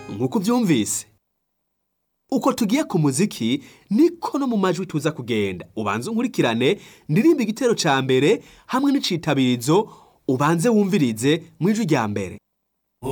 nk'uko uvyumvise. Uko tugiye ku muziki niko no mu majwi tuza kugenda. Ubanze unkurikirane ndirimba igitero ca mbere hamwe n'icitabirizo, ubanze wumvirize mw'ijwi rya mbere.